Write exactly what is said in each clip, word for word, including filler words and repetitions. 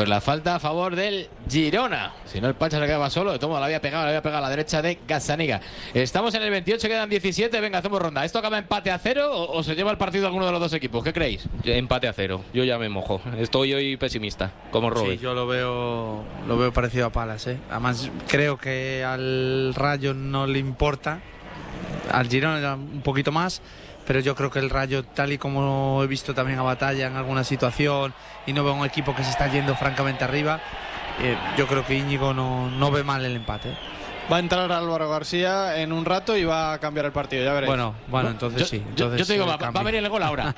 Pues la falta a favor del Girona. Si no, el Pacha se quedaba solo. De todo modo, la había pegado, la había pegado a la derecha de Gazzaniga. Estamos en el veintiocho, quedan diecisiete. Venga, hacemos ronda. ¿Esto acaba empate a cero o, o se lleva el partido alguno de los dos equipos? ¿Qué creéis? Empate a cero. Yo ya me mojo. Estoy hoy pesimista, como Robert. Sí, yo lo veo, lo veo parecido a Palas, ¿eh? Además, creo que al Rayo no le importa. Al Girona un poquito más. Pero yo creo que el Rayo, tal y como he visto también a Batalla en alguna situación, y no veo un equipo que se está yendo francamente arriba, eh, yo creo que Íñigo no, no ve mal el empate. Va a entrar Álvaro García en un rato y va a cambiar el partido, ya veréis. Bueno, bueno, entonces yo, sí. Yo, entonces yo te digo, eh, va, va a venir el gol ahora.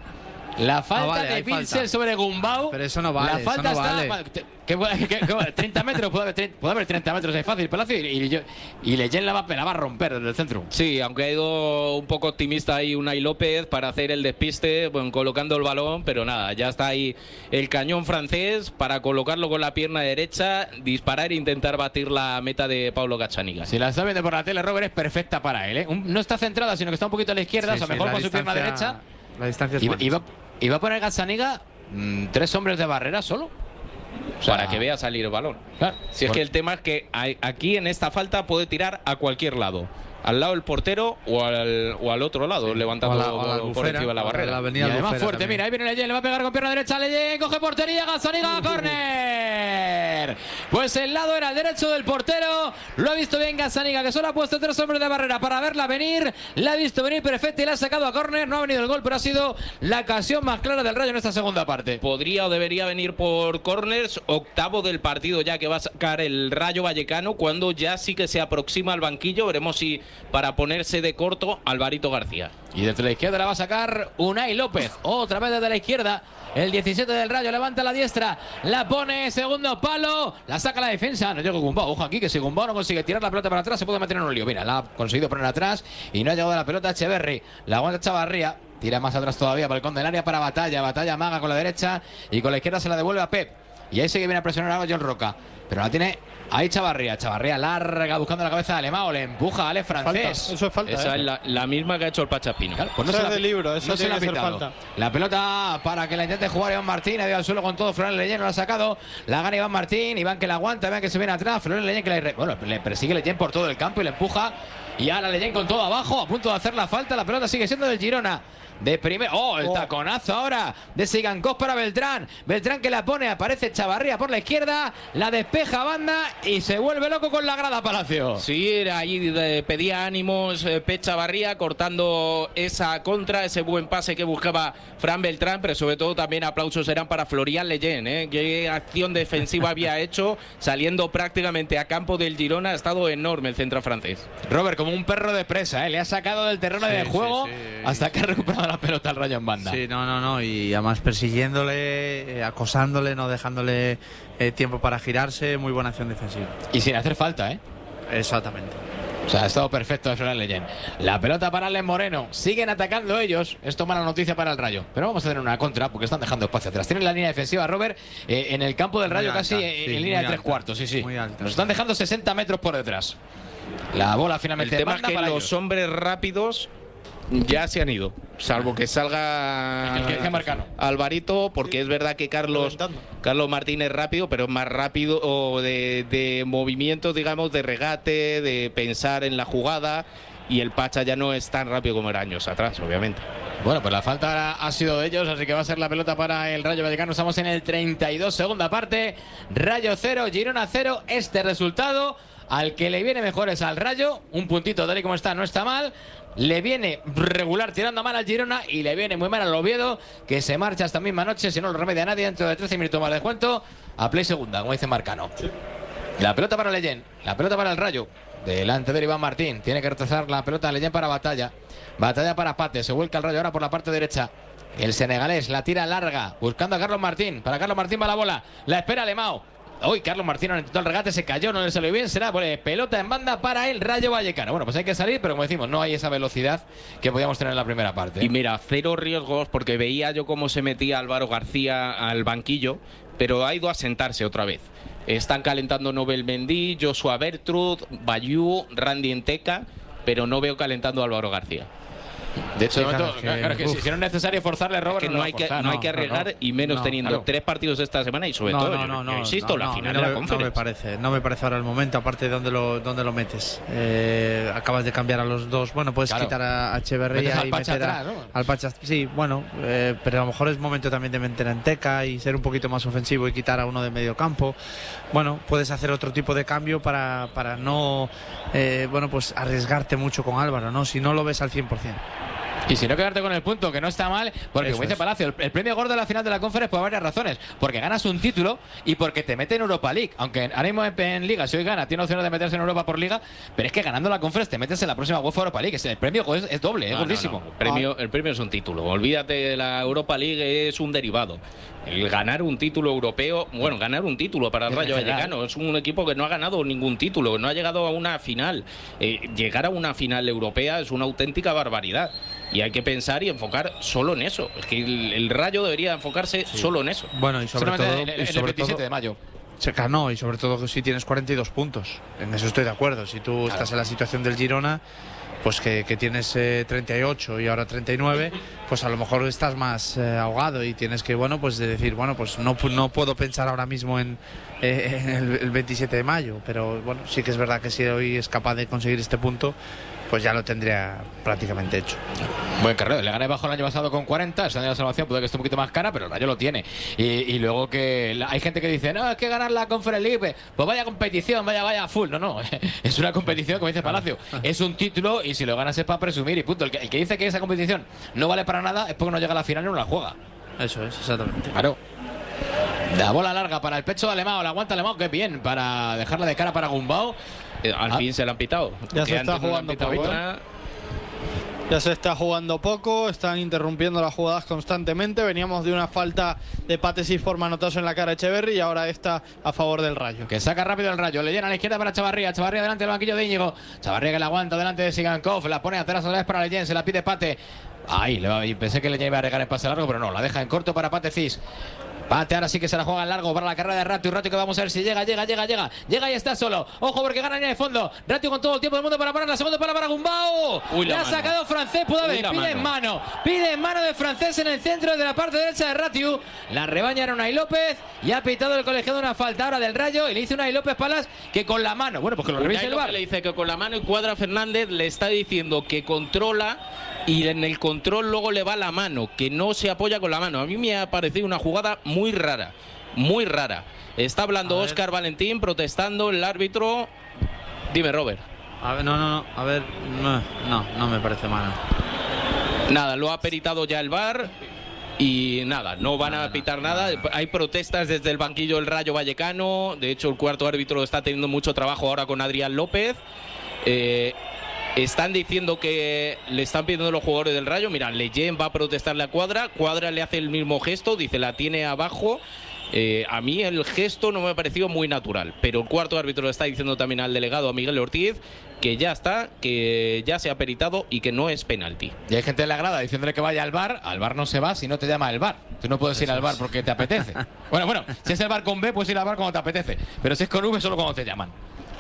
La falta no vale, de Pilsen sobre Gumbau. Pero eso no vale. La falta eso no está. vale. Que, que, que, que, treinta metros, puede haber, puede haber treinta metros, es fácil, Palacio. Y, y, yo, y Leyen la va, la va a romper desde el centro. Sí, aunque ha ido un poco optimista ahí Unai López para hacer el despiste, bueno, colocando el balón, pero nada, ya está ahí el cañón francés para colocarlo con la pierna derecha, disparar e intentar batir la meta de Paulo Gazzaniga. Si la está viendo por la tele, Robert, es perfecta para él, ¿eh? Un, no está centrada, sino que está un poquito a la izquierda, Sí, o sea, sí, mejor la con su pierna derecha. La distancia es Y, buena. y, va, y va a poner Gazzaniga mmm, tres hombres de barrera solo. O sea, para que vea salir el balón. Claro, si es por... que el tema es que hay, aquí en esta falta puede tirar a cualquier lado. Al lado del portero o al, o al otro lado, sí, levantando la, por Albufera, encima de la barrera. La y además Albufera fuerte, también. Mira, ahí viene Leyen, le va a pegar con pierna derecha, Leyen, coge portería, Gazzaniga, uh, córner. Pues el lado era el derecho del portero, lo ha visto bien Gazzaniga, que solo ha puesto tres hombres de barrera para verla venir, la ha visto venir perfecta y la ha sacado a córner, no ha venido el gol, pero ha sido la ocasión más clara del Rayo en esta segunda parte. Podría o debería venir por córners, octavo del partido ya que va a sacar el Rayo Vallecano, cuando ya sí que se aproxima al banquillo, veremos si para ponerse de corto Alvarito García. Y desde la izquierda la va a sacar Unai López, otra vez desde la izquierda, el diecisiete del Rayo levanta la diestra, la pone segundo palo, la saca la defensa, no llega Gumbau, ojo aquí que si Gumbau no consigue tirar la pelota para atrás se puede meter en un lío, mira, la ha conseguido poner atrás y no ha llegado la pelota Echeverri, la aguanta Chavarría, tira más atrás todavía, balcón del área para Batalla, Batalla amaga con la derecha y con la izquierda se la devuelve a Pep, y ahí sí que viene a presionar a John Roca, pero la tiene ahí Chavarría, Chavarría larga buscando la cabeza de Alemão, le empuja a Ale francés. Falta. Eso es falta. Esa ¿eh? es la, la misma que ha hecho el Pachapino. Claro, pues no eso se es la, de libro, eso no tiene se que la ser falta. La pelota para que la intente jugar Iván Martín, ha ido al suelo con todo Florian Leyen, no la ha sacado, la gana Iván Martín, Iván que la aguanta, Iván que se viene atrás, Florian Leyen que la, bueno, le persigue Leyen por todo el campo y le empuja, y ahora Leyen con todo abajo, a punto de hacer la falta, la pelota sigue siendo del Girona. De primero, oh, el oh. taconazo ahora de Sigankov para Beltrán. Beltrán que la pone, aparece Chavarría por la izquierda, la despeja banda y se vuelve loco con la grada Palacio. Sí, era ahí, de, pedía ánimos eh, Pep Chavarría cortando esa contra, ese buen pase que buscaba Fran Beltrán, pero sobre todo también aplausos eran para Florian Leyen, ¿eh? Qué acción defensiva había hecho, saliendo prácticamente a campo del Girona, ha estado enorme el centro francés. Robert, como un perro de presa, ¿eh? Le ha sacado del terreno sí, de juego sí, sí. hasta que ha recuperado la pelota al Rayo en banda. Sí, no, no, no, y además persiguiéndole, eh, acosándole, no dejándole eh, tiempo para girarse, muy buena acción defensiva. Y sin hacer falta, ¿eh? Exactamente. O sea, ha estado perfecto de Florian Leyen. La pelota para Alex Moreno. Siguen atacando ellos. Esto es mala noticia para el Rayo. Pero vamos a tener una contra porque están dejando espacio atrás. Tienen la línea defensiva, Robert, eh, en el campo del Rayo, alta, casi eh, sí, en línea de tres alta, cuartos. Sí, sí. Nos están dejando sesenta metros por detrás. La bola finalmente. El tema es que los ellos. hombres rápidos ya se han ido, salvo que salga el que dice Marcano. Alvarito, porque sí. es verdad que Carlos Carlos Martín es rápido, pero es más rápido o de, de movimiento, digamos, de regate, de pensar en la jugada, y el Pacha ya no es tan rápido como era años atrás, obviamente. Bueno, pues la falta ha sido de ellos, así que va a ser la pelota para el Rayo Vallecano. Estamos en el treinta y dos, segunda parte. Rayo cero, Girona cero. Este resultado al que le viene mejor es al Rayo. Un puntito tal y como está no está mal. Le viene regular tirando mal al Girona y le viene muy mal al Oviedo, que se marcha esta misma noche, si no lo remedia nadie, dentro de trece minutos más de descuento, a play segunda, como dice Marcano. Sí. La pelota para Leyen, la pelota para el Rayo. Delante de Iván Martín, tiene que retrasar la pelota Leyen para Batalla. Batalla para Pate, se vuelca el Rayo ahora por la parte derecha. El senegalés la tira larga, buscando a Carlos Martín. Para Carlos Martín va la bola, la espera Alemão. Hoy Carlos Martín intentó el regate, se cayó, no le salió bien, será pues, pelota en banda para el Rayo Vallecano. Bueno, pues hay que salir, pero como decimos, no hay esa velocidad que podíamos tener en la primera parte. Y mira, cero riesgos, porque veía yo cómo se metía Álvaro García al banquillo, pero ha ido a sentarse otra vez. Están calentando Nobel Mendy, Joshua Bertrud, Bayú, Randy Enteca, pero no veo calentando a Álvaro García. De hecho, Sí, de momento, claro, que- claro, que si, si no es necesario forzarle, Robert, Que no, no lo hay va a que, forzar, no hay que arriesgar no, y menos no, teniendo claro. tres partidos esta semana y sobre No, todo, no, yo- no, yo no, insisto, no, la no, final no de la me- Conference. No me parece, no me parece ahora el momento, aparte de dónde lo, dónde lo metes. Eh, acabas de cambiar a los dos, bueno, puedes Claro. quitar a, a Metes Echeverría al y Pacha meter a- atrás, ¿no? al Pacha, sí, bueno, eh, pero a lo mejor es momento también de meter a Enteca y ser un poquito más ofensivo y quitar a uno de medio campo. Bueno, puedes hacer otro tipo de cambio para, para no, eh, bueno, pues arriesgarte mucho con Álvaro, ¿no? Si no lo ves al cien por ciento. Y si no, quedarte con el punto, que no está mal, porque Eso como dice es. Palacio, el, el premio gordo de la final de la Conference por varias razones. Porque ganas un título y porque te mete en Europa League. Aunque ahora mismo en, en Liga, si hoy gana, tiene opciones de meterse en Europa por Liga, pero es que ganando la Conference te metes en la próxima UEFA Europa League. Es- El premio es, es doble, es No, no, gordísimo. no. El, premio, el premio es un título. Olvídate de la Europa League, es un derivado. El ganar un título europeo, bueno, ganar un título para el En Rayo general. Vallecano. Es un equipo que no ha ganado ningún título, no ha llegado a una final. Eh, llegar a una final europea es una auténtica barbaridad. Y hay que pensar y enfocar solo en eso. Es que el, el Rayo debería enfocarse solo en eso. Bueno, y sobre Solamente todo, en, en y el sobre veintisiete todo de mayo. se ganó, y sobre todo que si tienes cuarenta y dos puntos. En eso estoy de acuerdo. Si tú estás en la situación del Girona, pues que, que tienes eh, treinta y ocho y ahora treinta y nueve, pues a lo mejor estás más eh, ahogado y tienes que, bueno, pues de decir, bueno, pues no, pu- no puedo pensar ahora mismo en, eh, en el, el veintisiete de mayo, pero bueno, sí que es verdad que si hoy es capaz de conseguir este punto, pues ya lo tendría prácticamente hecho. Buen carrero, le gané bajo el año pasado con cuarenta, esta año la salvación puede que esté un poquito más cara, pero el Rayo lo tiene. Y, y luego que la- hay gente que dice, no, es que ganar la Conference League, pues vaya competición, vaya, vaya full. No, no, es una competición, como dice Palacio, es un título y si lo ganas es para presumir y punto. El que, el que dice que esa competición no vale para nada es porque no llega a la final y no la juega. Eso es, exactamente. Claro. La bola larga para el pecho de Alemão, la aguanta Alemão, que bien, para dejarla de cara para Gumbau. Eh, Al Ah. fin se la han pitado. Ya Que se está antes no le han jugando pitado poco, una. Ya se está jugando poco, están interrumpiendo las jugadas constantemente. Veníamos de una falta de Pates y forma notazo en la cara de Echeverri y ahora está a favor del Rayo. Que saca rápido el Rayo, le llena a la izquierda para Chavarría, Chavarría delante del banquillo de Íñigo, Chavarría que la aguanta delante de Sigankov, la pone atrás otra vez para Leyen, se la pide Pate. Ahí, le va, y pensé que Leyen iba a regar el pase largo, pero no, la deja en corto para Pate Cis. Pate ahora sí que se la juega en largo para la carrera de Ratio. Ratio que vamos a ver si llega, llega, llega, llega. Llega y está solo. Ojo porque gana línea de fondo. Ratio con todo el tiempo del mundo para parar. La segunda para para Gumbau. Uy, la Le ha mano. sacado Francés. Pudo haber. Uy, la Pide en mano. Pide en mano de Francés en el centro de la parte derecha de Ratio. La rebaña era Unai López. Y ha pitado el colegiado una falta ahora del Rayo. Y le dice Unai López Palas que con la mano. Bueno, pues que lo revise el Unai V A López R. le dice que con la mano y Cuadra Fernández le está diciendo que controla y en el control luego le va la mano, que no se apoya con la mano. A mí me ha parecido una jugada muy rara, muy rara. Está hablando Óscar Valentín, protestando el árbitro. Dime, Robert. A ver, no, no, no, a ver, no, no, no me parece mano. Nada, lo ha peritado ya el V A R y nada, no van Nada, a pitar nada, nada. Hay protestas desde el banquillo del Rayo Vallecano. De hecho, el cuarto árbitro está teniendo mucho trabajo ahora con Adrián López. Eh, están diciendo que le están pidiendo los jugadores del Rayo. Mira, Leyen va a protestarle a Cuadra. Cuadra le hace el mismo gesto, dice la tiene abajo. Eh, a mí el gesto no me ha parecido muy natural, pero el cuarto árbitro le está diciendo también al delegado, a Miguel Ortiz, que ya está, que ya se ha peritado y que no es penalti. Y hay gente en la grada diciéndole que vaya al bar. Al bar no se va si no te llama el bar. Tú no puedes ir al bar porque te apetece. Bueno, bueno, si es el bar con B, puedes ir al bar cuando te apetece. Pero si es con V, solo cuando te llaman.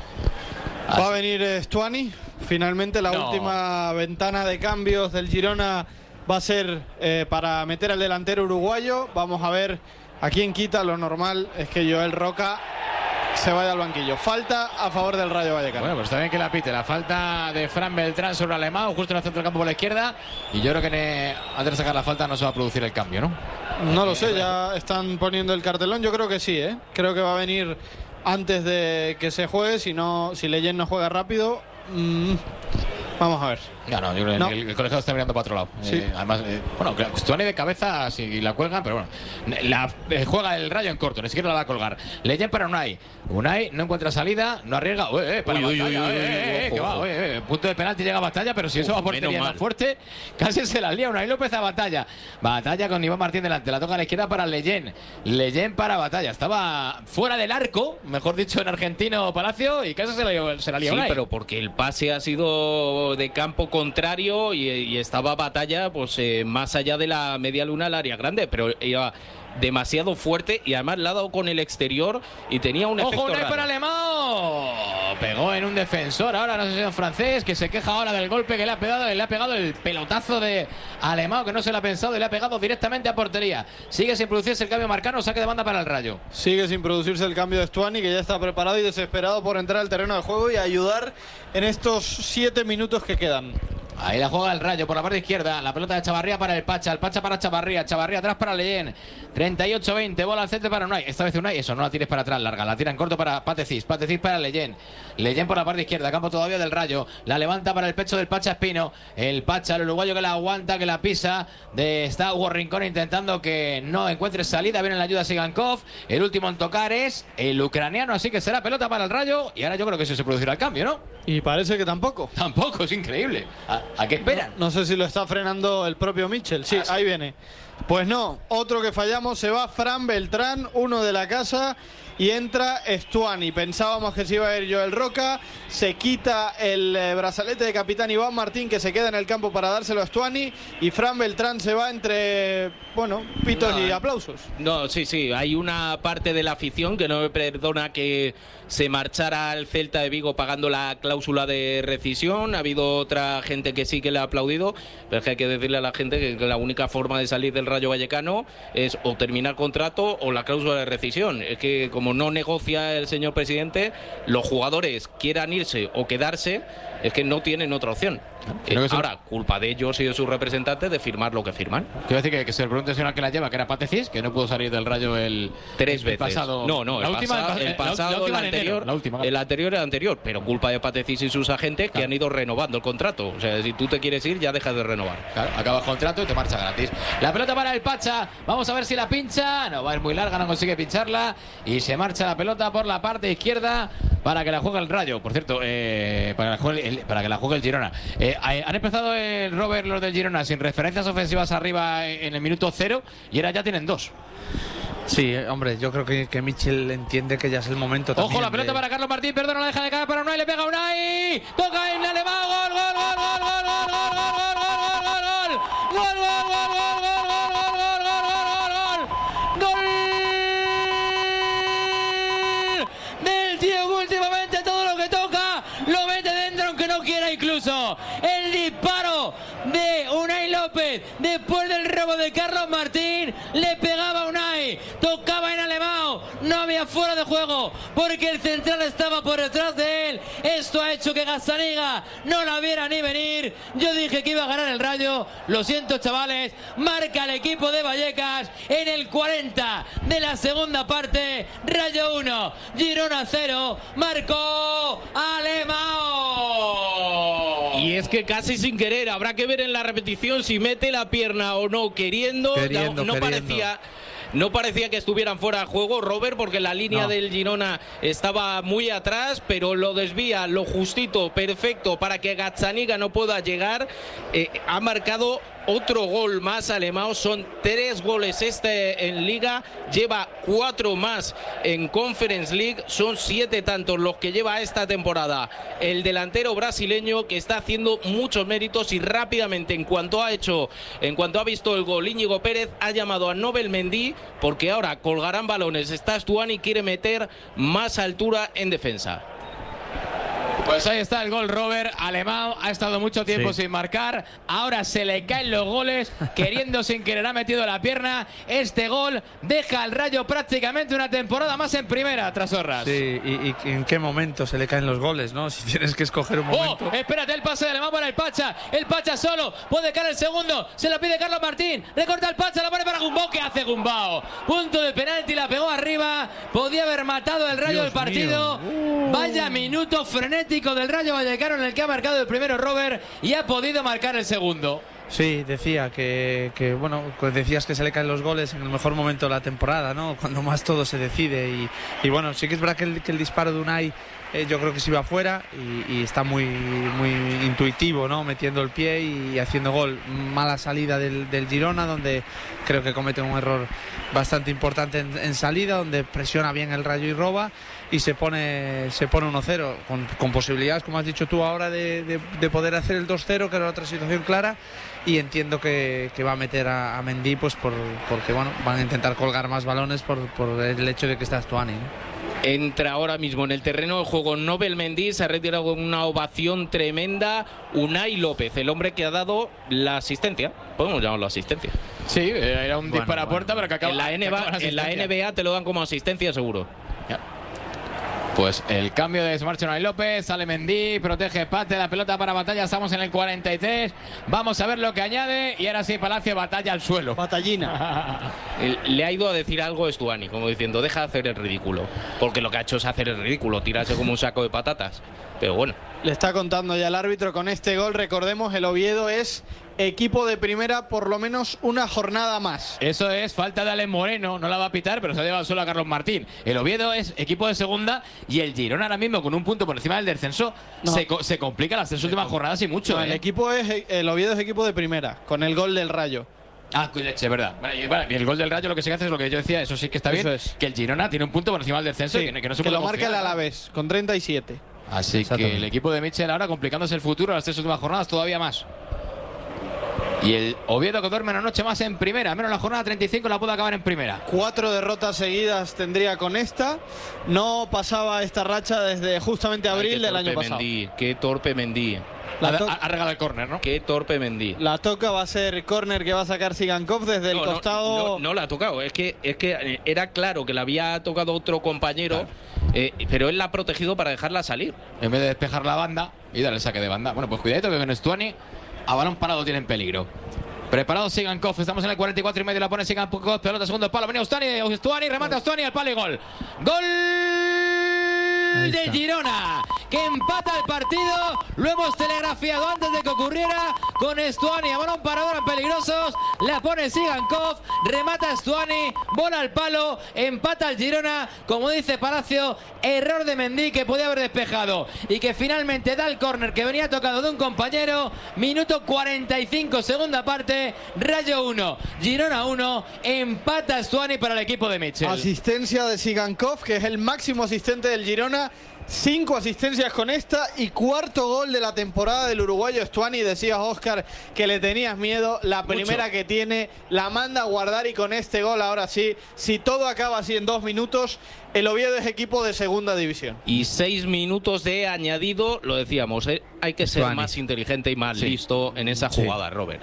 Va a venir eh, Stuani. Finalmente la No. última ventana de cambios del Girona va a ser eh, para meter al delantero uruguayo. Vamos a ver a quién quita. Lo normal es que Joel Roca se vaya al banquillo. Falta a favor del Rayo Vallecano. Bueno, pues está bien que la pite. La falta de Fran Beltrán sobre Alemão, justo en el centro del campo por la izquierda. Y yo creo que ne- antes de sacar la falta no se va a producir el cambio, ¿no? No lo sé, ya están poniendo el cartelón. Yo creo que sí, ¿eh? Creo que va a venir antes de que se juegue. Si no, si Leyen no juega rápido, mmm, vamos a ver. Ya no, yo creo que No. el, el colegiado está mirando para otro lado. Sí. Eh, además, eh, bueno, que Stuani de cabeza si la cuelgan, pero bueno. La eh, juega el Rayo en corto, ni siquiera la va a colgar. Leyen para Unai. Unai no encuentra salida, no arriesga. Ué, eh, para Uy, uy, Batalla, uy, uy, eh, uy, eh, ojo, que va, ojo. oye, eh, punto de penalti llega a Batalla, pero si eso Uf, va a portería menos más mal. fuerte, casi se la lía Unai López a Batalla. Batalla con Iván Martín delante, la toca a la izquierda para Leyen. Leyen para Batalla. Estaba fuera del arco, mejor dicho en argentino Palacio, y casi se la, se la lía Sí, Unai. pero porque el pase ha sido de campo contrario y, y estaba Batalla pues eh, más allá de la media luna al área grande, pero iba demasiado fuerte y además la ha dado con el exterior y tenía un Ojo, efecto Unai raro. para Alemão. pegó en un defensor, ahora no sé si es un francés, que se queja ahora del golpe que le ha pegado, le ha pegado el pelotazo de Alemão, que no se lo ha pensado y le ha pegado directamente a portería. Sigue sin producirse el cambio Marcano, saque de banda para el Rayo. Sigue sin producirse el cambio de Stuani, que ya está preparado y desesperado por entrar al terreno de juego y ayudar en estos siete minutos que quedan. Ahí la juega el Rayo por la parte izquierda. La pelota de Chavarría para el Pacha. El Pacha para Chavarría. Chavarría atrás para Leyen. treinta y ocho veinte. Bola al centro para Unai. Esta vez Unai. Eso, no la tires para atrás. Larga. La tira en corto para Patecis. Patecis para Leyen. Leyen por la parte izquierda. Campo todavía del Rayo. La levanta para el pecho del Pacha Espino. El Pacha, el uruguayo que la aguanta, que la pisa. De, está Hugo Rincón intentando que no encuentre salida. Viene la ayuda Sigankov. El último en tocar es el ucraniano. Así que será pelota para el Rayo. Y ahora yo creo que eso se producirá el cambio, ¿no? Y parece que tampoco. Tampoco, es increíble. ¿A, a qué esperan? No, no sé si lo está frenando el propio Mitchell. Sí, ah, sí, ahí viene. Pues no, otro que fallamos, se va Fran Beltrán, uno de la casa, y entra Stuani. Pensábamos que se iba a ir Joel Roca, se quita el eh, brazalete de capitán Iván Martín, que se queda en el campo para dárselo a Stuani, y Fran Beltrán se va entre, bueno, pitos no, y aplausos. No, sí, sí, hay una parte de la afición que no me perdona que se marchara al Celta de Vigo pagando la cláusula de rescisión. Ha habido otra gente que sí que le ha aplaudido, pero es que hay que decirle a la gente que la única forma de salir del Rayo Vallecano es o terminar contrato o la cláusula de rescisión. Es que como no negocia el señor presidente, los jugadores quieran irse o quedarse, es que no tienen otra opción. Eh, ahora, culpa de ellos y de sus representantes de firmar lo que firman. Quiero decir que, que se le pregunte si una que la lleva, que era Patecis, que no pudo salir del Rayo el tres el veces. Pasado, no, no, la el, última, pasado, el pasado, la, la el anterior, la última, el anterior, el anterior, pero culpa de Patecis y sus agentes, claro, que han ido renovando el contrato. O sea, si tú te quieres ir, ya dejas de renovar. Claro, acabas contrato y te marcha gratis. La pelota para el Pacha, vamos a ver si la pincha. No, va a ir muy larga, no consigue pincharla y se marcha la pelota por la parte izquierda para que la juegue el Rayo. Por cierto, eh, para, que la juegue el, para que la juegue el Girona. Eh, han empezado el Robert, los del Girona, sin referencias ofensivas arriba en el minuto cero y ahora ya tienen dos. Sí, hombre, yo creo que, que Mitchell entiende que ya es el momento. Ojo, la pelota de... para Carlos Martín, perdón, no deja de caer para Unai, le pega a Unai, toca en Alemão, gol, gol, gol, gol, gol, gol, gol, gol, gol, gol, gol, gol, gol del tío que últimamente todo lo que toca lo mete dentro aunque no quiera incluso. El disparo de Unai López después del robo de Carlos Martín, le pegaba a Unai, tocaba en Alemão, no había fuera de juego porque el central estaba por detrás de él. Esto ha hecho que Gazzaniga no la viera ni venir. Yo dije que iba a ganar el Rayo, lo siento chavales, marca el equipo de Vallecas en el cuarenta de la segunda parte. Rayo uno, Girona cero, marcó Alemão. Y es que casi sin querer, habrá que ver en la repetición si mete la pierna o no, queriendo, queriendo no, no queriendo. parecía... No parecía que estuvieran fuera de juego, Robert, porque la línea no. del Girona estaba muy atrás, pero lo desvía lo justito, perfecto, para que Gazzaniga no pueda llegar. Eh, ha marcado otro gol más Alemão, son tres goles este en Liga, lleva cuatro más en Conference League, son siete tantos los que lleva esta temporada. El delantero brasileño que está haciendo muchos méritos y rápidamente, en cuanto ha hecho, en cuanto ha visto el gol, Íñigo Pérez ha llamado a Nobel Mendy, porque ahora colgarán balones. Está Stuani, quiere meter más altura en defensa. Pues ahí está el gol, Robert. Alemão ha estado mucho tiempo sí. sin marcar. Ahora se le caen los goles. Queriendo sin querer ha metido la pierna. Este gol deja al Rayo prácticamente una temporada más en primera, Trasorras. Sí, y, y en qué momento se le caen los goles, ¿no? Si tienes que escoger un momento. Oh, espérate el pase de Alemão para el Pacha. El Pacha solo. Puede caer el segundo. Se lo pide Carlos Martín. Recorta el Pacha. La pone para Gumbau. ¿Qué hace Gumbau? Punto de penalti. La pegó arriba. Podía haber matado el Rayo del partido. Uh. Vaya minuto frenético del Rayo Vallecano en el que ha marcado el primero Robert y ha podido marcar el segundo. Sí, decía que, que bueno, pues decías que se le caen los goles en el mejor momento de la temporada, ¿no? Cuando más todo se decide y, y bueno, sí que es verdad que el, que el disparo de Unai eh, yo creo que se iba afuera y, y está muy, muy intuitivo, ¿no? Metiendo el pie y haciendo gol. Mala salida del, del Girona, donde creo que comete un error bastante importante en, en salida, donde presiona bien el Rayo y roba y se pone se pone uno cero con, con posibilidades, como has dicho tú ahora, de, de, de poder hacer el dos cero, que era otra situación clara, y entiendo que, que va a meter a, a Mendy pues por, porque bueno, van a intentar colgar más balones por, por el hecho de que está Stuani, ¿no? entra ahora mismo en el terreno de juego Nobel Mendy, se ha retirado con una ovación tremenda Unai López, el hombre que ha dado la asistencia, podemos llamarlo asistencia. Sí, era un Bueno, disparo a puerta, bueno. pero que acaba en la, N B A, que acaba en la N B A te lo dan como asistencia seguro. Ya. Pues el cambio de Smarcho Unai López, sale Mendy, protege Pate, la pelota para Batalla, estamos en el cuarenta y tres, vamos a ver lo que añade y ahora sí Palacio batalla al suelo. Batallina. Le ha ido a decir algo Stuani, como diciendo, deja de hacer el ridículo, porque lo que ha hecho es hacer el ridículo, tirarse como un saco de patatas, pero bueno. Le está contando ya el árbitro con este gol. Recordemos, el Oviedo es equipo de primera por lo menos una jornada más. Eso es falta de Alex Moreno, no la va a pitar, pero se ha llevado solo a Carlos Martín. El Oviedo es equipo de segunda y el Girona ahora mismo con un punto por encima del descenso no. se, se complica las tres últimas jornadas y mucho. No, ¿eh? el equipo es el Oviedo es equipo de primera con el gol del Rayo. Ah, es verdad. Y, bueno, y el gol del Rayo lo que se hace es lo que yo decía, eso sí que está bien, es. que el Girona tiene un punto por encima del descenso Sí, y que, que no se que puede lo marca el confiar. Alavés con treinta y siete. Así que el equipo de Michel ahora complicándose el futuro las tres últimas jornadas todavía más. Y el Oviedo que duerme una noche más en primera, menos la jornada treinta y cinco la puede acabar en primera. Cuatro derrotas seguidas tendría con esta. No pasaba esta racha desde justamente abril Ay, del año pasado. Mendy, qué torpe Mendy. Ha, La, to ha, ha regalado el córner, ¿no? Qué torpe Mendy. la toca va a ser córner que va a sacar Sigankov desde No, el no, costado. No, no la ha tocado, es que, es que era claro que la había tocado otro compañero, claro. eh, pero él la ha protegido para dejarla salir. En vez de despejar la banda y darle el saque de banda. Bueno, pues cuidadito que con Stuani a balón parado tienen peligro. Preparado Sigankov, estamos en el cuarenta y cuatro y medio, la pone Sigankov, pelota segundo palo, venía Stuani, Stuani, remata Stuani al palo y gol. ¡Gol de Girona! Que empata el partido, lo hemos telegrafiado antes de que ocurriera con Stuani, a balón parador en peligrosos, la pone Sigankov, remata Stuani, bola al palo, empata el Girona, como dice Palacio, error de Mendy que podía haber despejado y que finalmente da el córner que venía tocado de un compañero, minuto cuarenta y cinco, segunda parte, Rayo uno, Girona uno, empata Stuani para el equipo de Michel. Asistencia de Sigankov, que es el máximo asistente del Girona. Cinco asistencias con esta y cuarto gol de la temporada del uruguayo Stuani. Decías, Óscar, que le tenías miedo. La primera Mucho. que tiene la manda a guardar y con este gol ahora sí, si todo acaba así en dos minutos, el Oviedo es equipo de segunda división. Y seis minutos de añadido, lo decíamos, ¿eh? Hay que ser Stuani. más inteligente y más Sí. listo en esa Sí. jugada, Robert.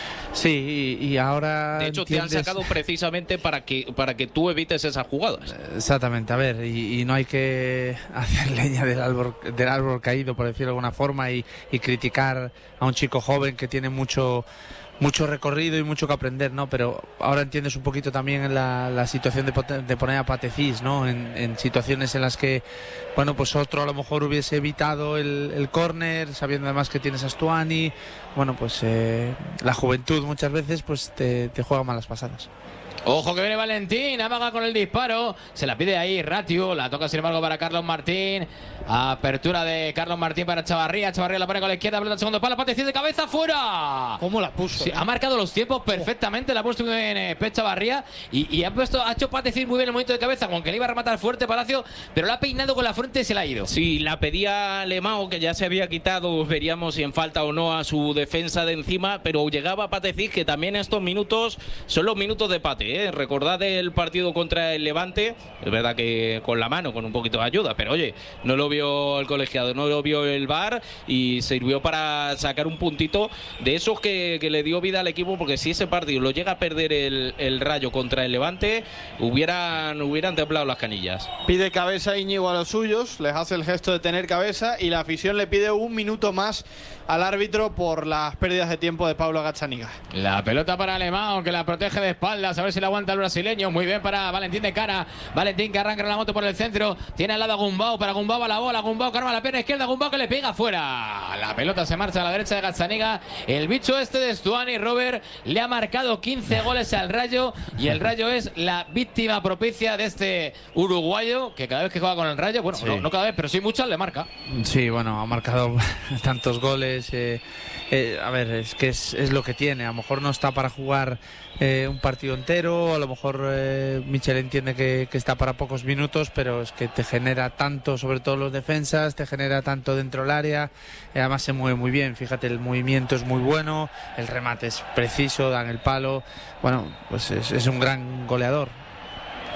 Sí, y, y ahora. De hecho, te han entiendes- sacado precisamente para que, para que tú evites esas jugadas. Exactamente, a ver, y, y no hay que hacer leña del árbol, del árbol caído, por decirlo de alguna forma, y, y criticar a un chico joven que tiene mucho mucho recorrido y mucho que aprender, ¿no? Pero ahora entiendes un poquito también la, la situación de, pot- de poner a Patecís, ¿no? En, en situaciones en las que, bueno, pues otro a lo mejor hubiese evitado el, el córner, sabiendo además que tienes a Stuani. Bueno, pues eh, la juventud muchas veces pues te, te juega malas pasadas. Ojo que viene Valentín, amaga con el disparo, se la pide ahí Ratio, la toca sin embargo para Carlos Martín, apertura de Carlos Martín para Chavarría, Chavarría la pone con la izquierda, pelota al segundo palo, Patecís de cabeza, fuera. ¿Cómo la puso? Sí, ha marcado los tiempos perfectamente, la ha puesto muy bien eh, Pep Chavarría y, y ha puesto, ha hecho Patecís muy bien el movimiento de cabeza, aunque le iba a rematar fuerte Palacio, pero la ha peinado con la frente y se la ha ido. Si la pedía Lemao, que ya se había quitado, veríamos si en falta o no a su defensa de encima, pero llegaba Patecís, que también estos minutos son los minutos de Pate, ¿eh? Recordad el partido contra el Levante, es verdad que con la mano, con un poquito de ayuda, pero oye, no lo vio el colegiado, no lo vio el V A R y sirvió para sacar un puntito de esos que, que le dio vida al equipo, porque si ese partido lo llega a perder el, el Rayo contra el Levante, hubieran, hubieran templado las canillas. Pide cabeza Íñigo a los suyos, les hace el gesto de tener cabeza y la afición le pide un minuto más al árbitro por las pérdidas de tiempo de Pablo Gazzaniga. La pelota para Alemão, que la protege de espaldas, a ver si la aguanta el brasileño. Muy bien para Valentín de cara. Valentín que arranca la moto por el centro. Tiene al lado a Gumbau, para Gumbau a la bola. Gumbau que arma la pierna izquierda. Gumbau que le pega fuera. La pelota se marcha a la derecha de Gazzaniga. El bicho este de Stuani, Robert, le ha marcado quince goles al Rayo. Y el Rayo es la víctima propicia de este uruguayo, que cada vez que juega con el Rayo, bueno, Sí. no, no cada vez, pero sí muchas, le marca. Sí, bueno, ha marcado tantos goles. Eh, eh, a ver, es que es, es lo que tiene. A lo mejor no está para jugar eh, un partido entero. A lo mejor eh, Michel entiende que, que está para pocos minutos, pero es que te genera tanto, sobre todo los defensas, te genera tanto dentro del área. Eh, además se mueve muy bien. Fíjate, el movimiento es muy bueno, el remate es preciso, dan el palo. Bueno, pues es, es un gran goleador.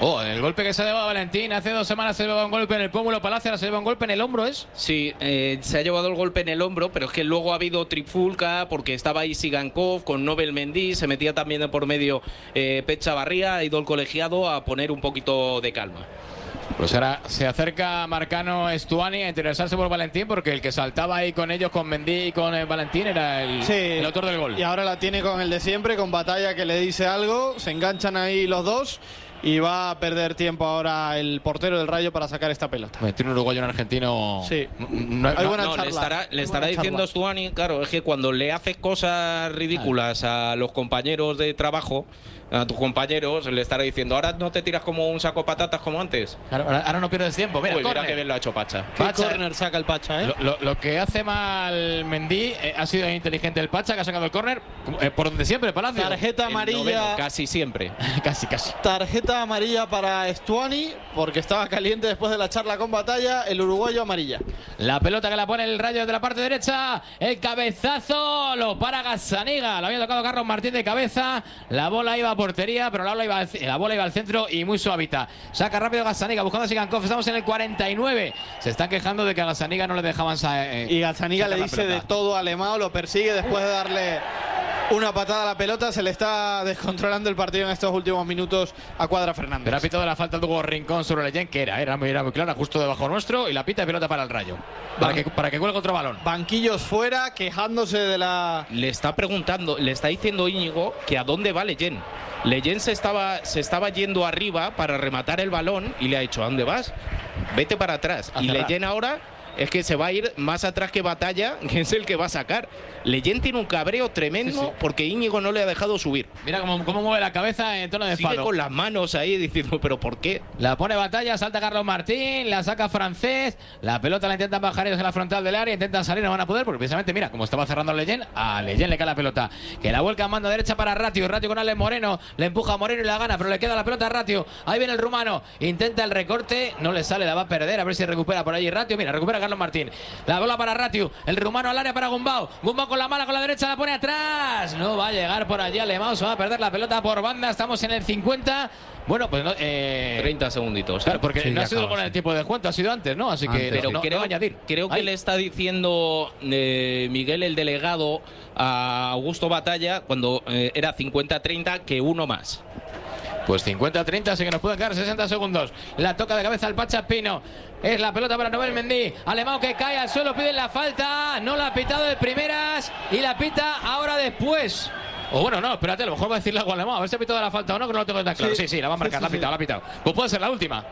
Oh, el golpe que se ha llevado Valentín. Hace dos semanas se llevaba un golpe en el pómulo. Palacio ahora se lleva un golpe en el hombro, ¿es? Sí, eh, se ha llevado el golpe en el hombro, pero es que luego ha habido trifulca porque estaba ahí Sigankov con Nobel Mendy, se metía también de por medio eh, Pecha Barría, ha ido el colegiado a poner un poquito de calma. Pues ahora se acerca Marcano Stuani a interesarse por Valentín, porque el que saltaba ahí con ellos, con Mendy y con eh, Valentín, era el, Sí, el autor del gol. Y ahora la tiene con el de siempre, con Batalla que le dice algo, se enganchan ahí los dos y va a perder tiempo ahora el portero del Rayo para sacar esta pelota. Tiene un uruguayo, un argentino. Sí. No, Hay no, buena No, charla. le estará, le Hay estará buena diciendo charla. Stuani, claro, es que cuando le haces cosas ridículas a los compañeros de trabajo, a tus compañeros, le estará diciendo, ahora no te tiras como un saco de patatas como antes. Claro, ahora, ahora no pierdes tiempo. Mira, Uy, mira córner. que bien lo ha hecho Pacha. ¿Qué Pacha. córner saca el Pacha, eh? Lo, lo- lo que hace mal Mendy eh, ha sido inteligente el Pacha, que ha sacado el córner eh, por donde siempre, Palacio. Tarjeta El noveno, amarilla. casi siempre. casi, casi. Tarjeta amarilla para Stuani, porque estaba caliente después de la charla con Batalla. El uruguayo amarilla. La pelota que la pone el Rayo de la parte derecha. El cabezazo lo para Gazzaniga. Lo había tocado Carlos Martín de cabeza. La bola iba a portería, pero la bola iba al, la bola iba al centro y muy suavita. Saca rápido Gazzaniga buscando a Sigankov. Estamos en el cuarenta y nueve. Se están quejando de que a Gazzaniga no le dejaban sa- eh, Y Gazzaniga sacar le la dice de pelota. todo a Alemão, lo persigue después de darle una patada a la pelota. Se le está descontrolando el partido en estos últimos minutos a Cuadra Fernández. Pero ha pitado la falta de Hugo Rincón sobre Leyen, que era, era muy, era muy clara, justo debajo nuestro, y la pita de pelota para el Rayo. Para que, para que cuelgue otro balón. Banquillos fuera, quejándose de la... Le está preguntando, le está diciendo Íñigo que a dónde va Leyen. Leyen se estaba, se estaba yendo arriba para rematar el balón y le ha dicho, ¿a dónde vas? Vete para atrás. A Y cerrar. Leyen ahora es que se va a ir más atrás que Batalla, que es el que va a sacar. Leyen tiene un cabreo tremendo Sí, sí. porque Íñigo no le ha dejado subir. Mira cómo, cómo mueve la cabeza en tono de Sigue enfado. con las manos ahí diciendo, ¿pero por qué? La pone Batalla, salta Carlos Martín, la saca Francés, la pelota la intentan bajar ellos en la frontal del área, intentan salir, no van a poder, porque precisamente, mira, como estaba cerrando Leyen, a Leyen le cae la pelota, que la vuelca a mando derecha para Ratio, Ratio con Alex Moreno, le empuja a Moreno y la gana, pero le queda la pelota a Ratio, ahí viene el rumano, intenta el recorte, no le sale, la va a perder, a ver si recupera por allí Ratio, mira, recupera Carlos Martín, la bola para Ratio, el rumano al área para Gumbau, Gumbau con la mala, con la derecha, la pone atrás, no va a llegar por allí Alemão, se va a perder la pelota por banda, estamos en el cincuenta. Bueno, pues no, eh, treinta segunditos. claro, porque Sí, no ha ya sido acaba, con el sí. tiempo de descuento, ha sido antes, ¿no? Así que Antes, no, Pero no, creo, no va a añadir. creo que Ahí. le está diciendo eh, Miguel, el delegado, a Augusto Batalla, cuando eh, era cincuenta treinta, que uno más. Pues cincuenta treinta, así que nos pueden quedar sesenta segundos. La toca de cabeza el Pacha Pino. Es la pelota para Nobel Mendy. Alemão que cae al suelo, pide la falta. No la ha pitado de primeras y la pita ahora después. O bueno, no, espérate, a lo mejor va a decirle algo a Alemão. A ver si ha pitado la falta o no, que no lo tengo tan claro. Sí, Sí. sí, la va a marcar, Sí, la ha sí, pitado, sí. la ha pitado. Pues puede ser la última.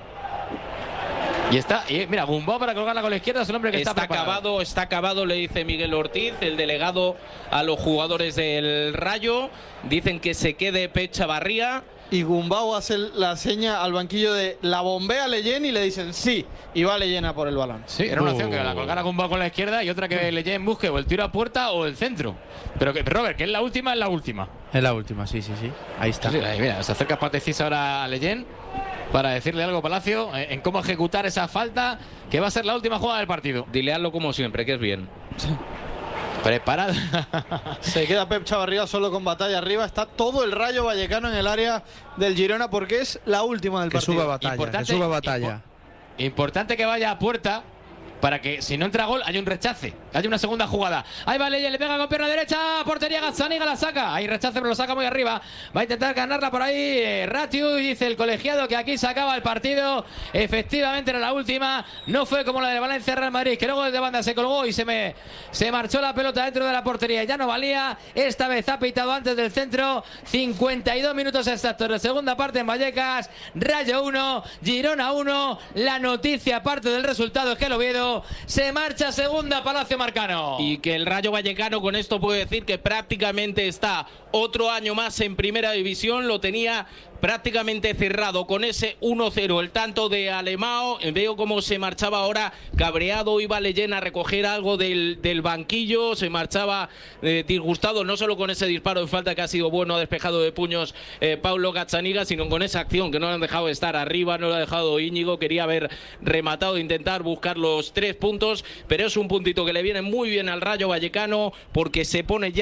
Y está, y mira, Gumbau para colgarla con la izquierda, es el hombre que está, Está preparado. acabado, está acabado, le dice Miguel Ortiz, el delegado, a los jugadores del Rayo. Dicen que se quede Pecha Barría. Y Gumbau hace la seña al banquillo de la bombea Leyen y le dicen sí. Y va Leyen a por el balón. Sí, era una Oh. opción que la colgara Gumbau con la izquierda y otra que Leyen busque o el tiro a puerta o el centro. Pero que, Robert, que es la última, es la última. Es la última, sí, sí, sí. Ahí está. Sí, ahí, mira, se acerca Patecís ahora a Leyen para decirle algo, Palacio, eh, en cómo ejecutar esa falta que va a ser la última jugada del partido. Dilearlo como siempre, que es bien. Preparado. Se queda Pep Chavarría solo con Batalla arriba. Está todo el Rayo Vallecano en el área del Girona porque es la última del Que partido. suba batalla, que Importante- suba batalla. Importante que vaya a puerta para que si no entra gol haya un rechace, haya una segunda jugada. Ahí va Leyen, le pega con pierna derecha, portería Gazzaniga, la saca. Ahí rechace, pero lo saca muy arriba. Va a intentar ganarla por ahí eh, Ratio y dice el colegiado que aquí se acaba el partido. Efectivamente era la última. No fue como la de Valencia Real Madrid, que luego desde banda se colgó y se me se marchó la pelota dentro de la portería. Ya no valía. Esta vez ha pitado antes del centro. cincuenta y dos minutos exactos de segunda parte en Vallecas. Rayo uno, Girona uno. La noticia, aparte del resultado, es que el Oviedo se marcha segunda, Palacio Marcano. Y que el Rayo Vallecano con esto puede decir que prácticamente está otro año más en primera división. Lo tenía prácticamente cerrado con ese uno cero, el tanto de Alemão. Veo cómo se marchaba ahora cabreado, iba Leyen a recoger algo del, del banquillo, se marchaba eh, disgustado no solo con ese disparo de falta que ha sido bueno, ha despejado de puños eh, Paulo Gazzaniga, sino con esa acción que no le han dejado estar arriba, no lo ha dejado Íñigo, quería haber rematado, intentar buscar los tres puntos, pero es un puntito que le viene muy bien al Rayo Vallecano porque se pone ya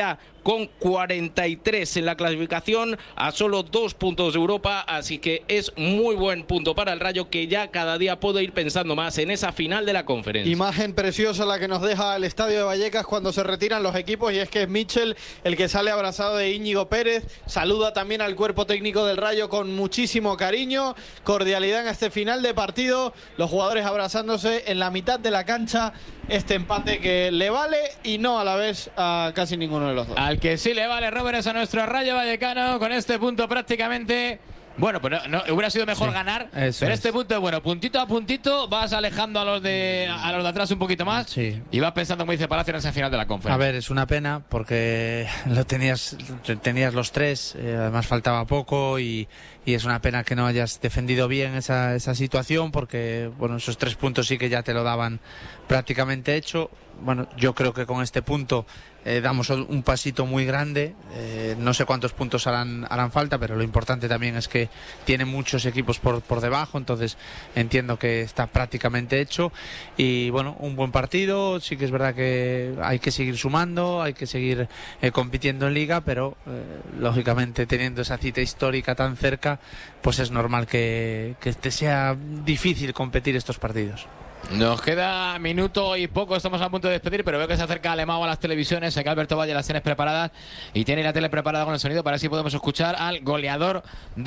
con cuarenta y tres en la clasificación, a solo dos puntos de Europa, así que es muy buen punto para el Rayo, que ya cada día puede ir pensando más en esa final de la Conferencia. Imagen preciosa la que nos deja el estadio de Vallecas cuando se retiran los equipos, y es que es Mitchell el que sale abrazado de Íñigo Pérez, saluda también al cuerpo técnico del Rayo con muchísimo cariño, cordialidad en este final de partido, los jugadores abrazándose en la mitad de la cancha, este empate que le vale y no a la vez a casi ninguno de los dos. Al que sí le vale, Robert, es a nuestro Rayo Vallecano, con este punto prácticamente... Bueno, pues no, no, hubiera sido mejor sí, ganar, pero es. Este punto, bueno, puntito a puntito, vas alejando a los de a los de atrás un poquito más, sí, y vas pensando, como dice Palacio, en esa final de la Conferencia. A ver, es una pena porque lo tenías, tenías los tres, eh, además faltaba poco y, y es una pena que no hayas defendido bien esa, esa situación, porque bueno, esos tres puntos sí que ya te lo daban prácticamente hecho. Bueno, yo creo que con este punto eh, damos un pasito muy grande, eh, no sé cuántos puntos harán, harán falta, pero lo importante también es que tiene muchos equipos por, por debajo, entonces entiendo que está prácticamente hecho y bueno, un buen partido, sí que es verdad que hay que seguir sumando, hay que seguir eh, compitiendo en Liga, pero eh, lógicamente teniendo esa cita histórica tan cerca, pues es normal que, que te sea difícil competir estos partidos. Nos queda minuto y poco, estamos a punto de despedir, pero veo que se acerca Alemão a las televisiones, sé que Alberto Valle las tiene preparadas y tiene la tele preparada con el sonido para así podemos escuchar al goleador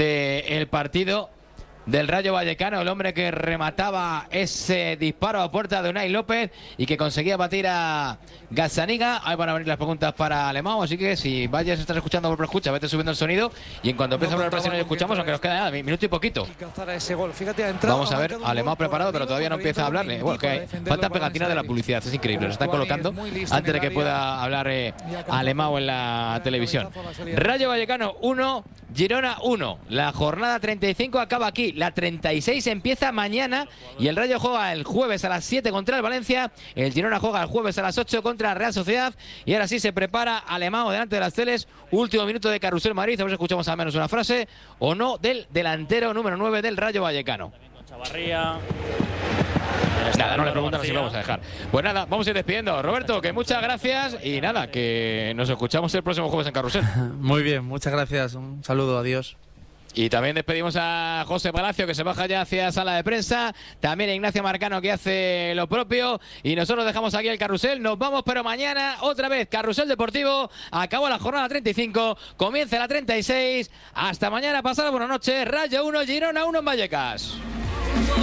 del partido del Rayo Vallecano, el hombre que remataba ese disparo a puerta de Unai López y que conseguía batir a Gazzaniga. Ahí van a venir las preguntas para Alemão, así que si Valles estás escuchando por escucha, vete subiendo el sonido y en cuanto empiece a hablar el brasileño escuchamos, aunque nos queda nada, minuto y poquito. Vamos a ver, Alemão preparado, pero todavía no empieza a hablarle. Bueno, que hay, falta pegatina de la publicidad, es increíble, lo están colocando antes de que pueda hablar eh, Alemão en la televisión. Rayo Vallecano uno, Girona uno. La jornada treinta y cinco acaba aquí. La treinta y seis empieza mañana y el Rayo juega el jueves a las siete contra el Valencia. El Girona juega el jueves a las ocho contra la Real Sociedad. Y ahora sí se prepara Alemão delante de las teles. Último minuto de Carrusel Madrid. A ver si escuchamos al menos una frase o no del delantero número nueve del Rayo Vallecano. Chavarría. Nada, no le preguntan, así lo vamos a dejar. Pues nada, vamos a ir despidiendo. Roberto, que muchas gracias y nada, que nos escuchamos el próximo jueves en Carrusel. Muy bien, muchas gracias. Un saludo, adiós. Y también despedimos a José Palacio, que se baja ya hacia sala de prensa. También a Ignacio Marcano, que hace lo propio. Y nosotros dejamos aquí el Carrusel. Nos vamos, pero mañana otra vez Carrusel Deportivo. Acabó la jornada treinta y cinco. Comienza la treinta y seis. Hasta mañana. Pasada buenas noches. Rayo uno, Girona uno en Vallecas.